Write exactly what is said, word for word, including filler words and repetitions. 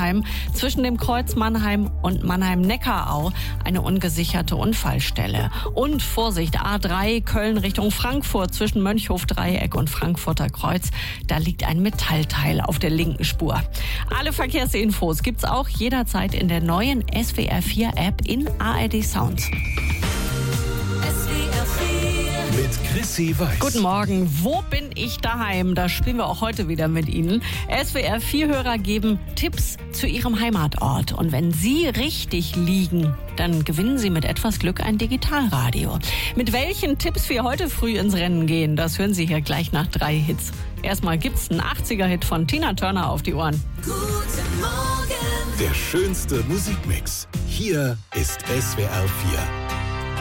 Mannheim zwischen dem Kreuz Mannheim und Mannheim-Neckarau eine ungesicherte Unfallstelle. Und Vorsicht, A drei Köln Richtung Frankfurt zwischen Mönchhof-Dreieck und Frankfurter Kreuz. Da liegt ein Metallteil auf der linken Spur. Alle Verkehrsinfos gibt's auch jederzeit in der neuen S W R vier App in A R D Sounds. Mit Chrissy Weiß. Guten Morgen. Wo bin ich daheim? Da spielen wir auch heute wieder mit Ihnen. S W R vier Hörer geben Tipps zu ihrem Heimatort. Und wenn Sie richtig liegen, dann gewinnen Sie mit etwas Glück ein Digitalradio. Mit welchen Tipps wir heute früh ins Rennen gehen, das hören Sie hier gleich nach drei Hits. Erstmal gibt's einen achtziger-Hit von Tina Turner auf die Ohren. Guten Morgen. Der schönste Musikmix. Hier ist S W R vier.